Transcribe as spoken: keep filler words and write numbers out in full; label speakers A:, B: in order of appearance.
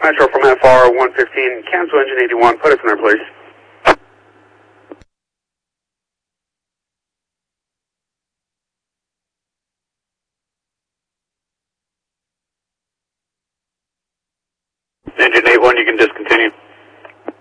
A: Metro from F R one fifteen, cancel engine eighty-one, put us in there, please. Engine eighty-one.